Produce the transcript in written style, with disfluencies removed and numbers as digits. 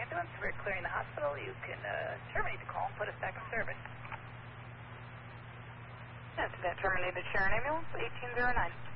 ambulance. We're clearing the hospital. You can terminate the call and put us back in service. That's that terminated Sharon ambulance, 1809.